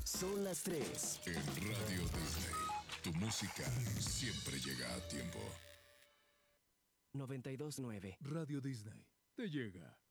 Son las 3. En Radio Disney, tu música siempre llega a tiempo. 92.9. Radio Disney te llega.